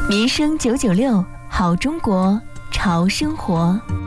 民生996，好中国，潮生活。